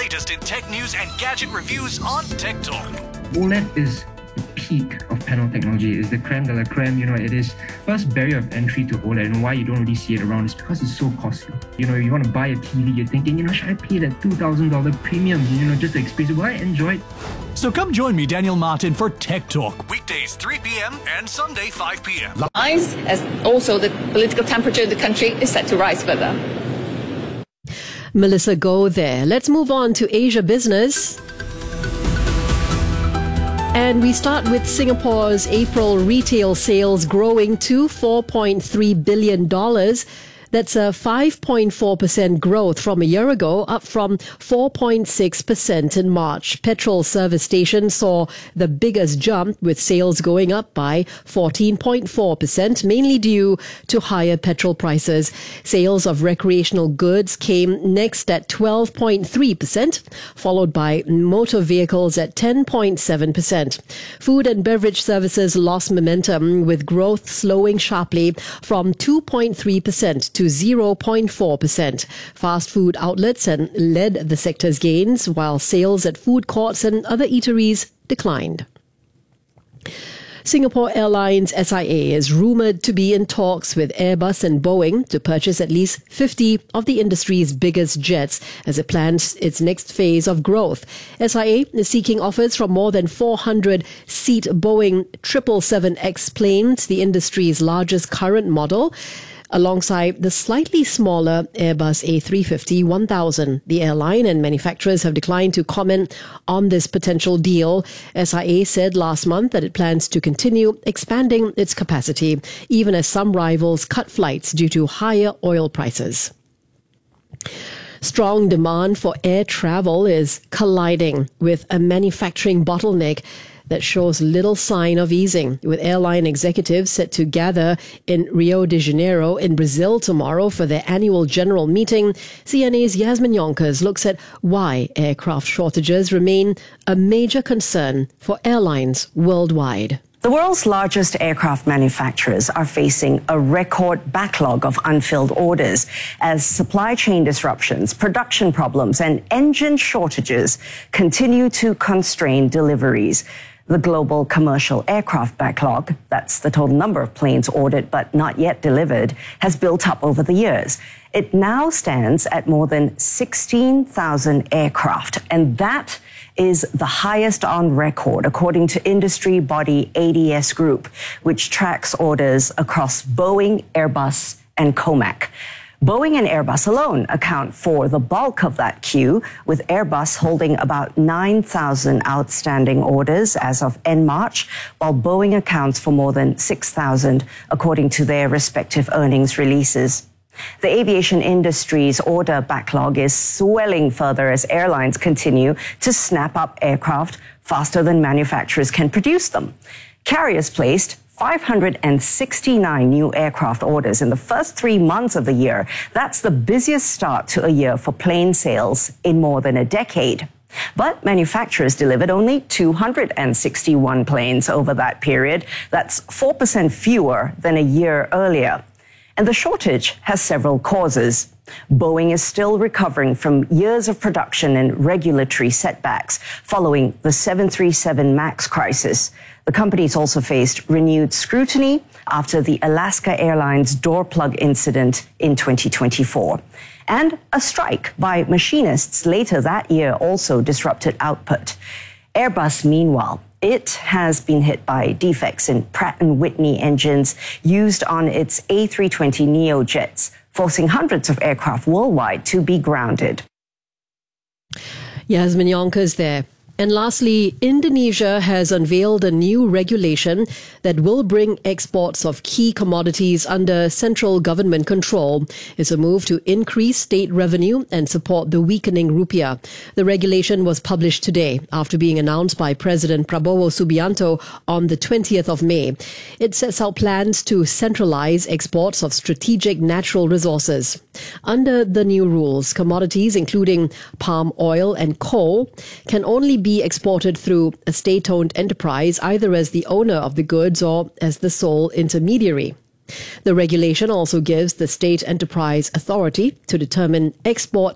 latest in tech news and gadget reviews on Tech Talk. OLED is the peak of panel technology. It's the creme de la creme. It is first barrier of entry to OLED. And why you don't really see it around is because it's so costly. You want to buy a TV, you're thinking, should I pay that $2,000 premium, just to experience it? Will I enjoy it? So come join me, Daniel Martin, for Tech Talk, weekdays 3 p.m. and Sunday 5 p.m. As also the political temperature in the country is set to rise further. Melissa Goh there. Let's move on to Asia Business. And we start with Singapore's April retail sales growing to $4.3 billion. That's a 5.4% growth from a year ago, up from 4.6% in March. Petrol service stations saw the biggest jump, with sales going up by 14.4%, mainly due to higher petrol prices. Sales of recreational goods came next at 12.3%, followed by motor vehicles at 10.7%. Food and beverage services lost momentum, with growth slowing sharply from 2.3% to 0.4%. Fast food outlets led the sector's gains, while sales at food courts and other eateries declined. Singapore Airlines SIA is rumoured to be in talks with Airbus and Boeing to purchase at least 50 of the industry's biggest jets as it plans its next phase of growth. SIA is seeking offers from more than 400-seat Boeing 777X planes, the industry's largest current model, alongside the slightly smaller Airbus A350-1000. The airline and manufacturers have declined to comment on this potential deal. SIA said last month that it plans to continue expanding its capacity, even as some rivals cut flights due to higher oil prices. Strong demand for air travel is colliding with a manufacturing bottleneck that shows little sign of easing, with airline executives set to gather in Rio de Janeiro in Brazil tomorrow for their annual general meeting. CNA's Yasmin Yonkers looks at why aircraft shortages remain a major concern for airlines worldwide. The world's largest aircraft manufacturers are facing a record backlog of unfilled orders as supply chain disruptions, production problems, and engine shortages continue to constrain deliveries. The global commercial aircraft backlog, that's the total number of planes ordered but not yet delivered, has built up over the years. It now stands at more than 16,000 aircraft, and that is the highest on record, according to industry body ADS Group, which tracks orders across Boeing, Airbus, and COMAC. Boeing and Airbus alone account for the bulk of that queue, with Airbus holding about 9,000 outstanding orders as of end March, while Boeing accounts for more than 6,000, according to their respective earnings releases. The aviation industry's order backlog is swelling further as airlines continue to snap up aircraft faster than manufacturers can produce them. Carriers placed 569 new aircraft orders in the first 3 months of the year. That's the busiest start to a year for plane sales in more than a decade. But manufacturers delivered only 261 planes over that period. That's 4% fewer than a year earlier. And the shortage has several causes. Boeing is still recovering from years of production and regulatory setbacks following the 737 MAX crisis. The company's also faced renewed scrutiny after the Alaska Airlines door plug incident in 2024. And a strike by machinists later that year also disrupted output. Airbus, meanwhile, it has been hit by defects in Pratt & Whitney engines used on its A320neo jets, forcing hundreds of aircraft worldwide to be grounded. Yasmin Yonkers there. And lastly, Indonesia has unveiled a new regulation that will bring exports of key commodities under central government control. It's a move to increase state revenue and support the weakening rupiah. The regulation was published today after being announced by President Prabowo Subianto on the 20th of May. It sets out plans to centralize exports of strategic natural resources. Under the new rules, commodities including palm oil and coal can only be exported through a state-owned enterprise, either as the owner of the goods or as the sole intermediary. The regulation also gives the state enterprise authority to determine export